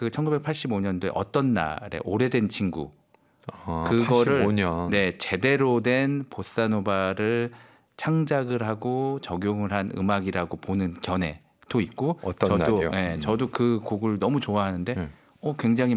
그 1985년도에 어떤 날에 오래된 친구 그거를 85년. 네, 제대로 된 보사노바를 창작을 하고 적용을 한 음악이라고 보는 견해도 있고 어떤 저도 날이요? 네, 저도 그 곡을 너무 좋아하는데 굉장히